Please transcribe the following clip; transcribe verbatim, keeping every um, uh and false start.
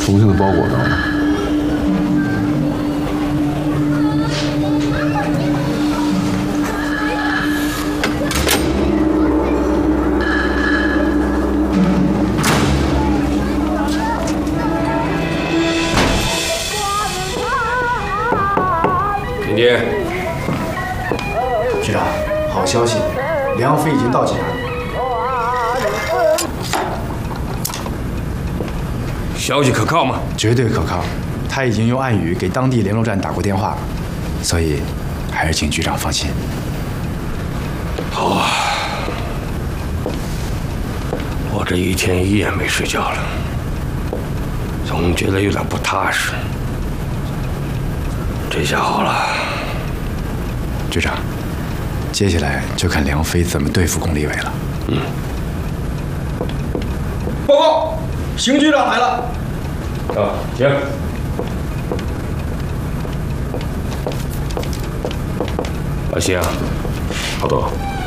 重庆的包裹到了。 林杰， 局长，好消息，梁飞已经到济南了。 消息可靠吗？ 绝对可靠，他已经用暗语给当地联络站打过电话了，所以还是请局长放心。 好啊，我这一天一夜没睡觉了，总觉得有点不踏实。这下好了， 局长，接下来就看梁飞怎么对付龚立伟了。 嗯。 报告，邢局长来了。 啊，行。老邢，好多。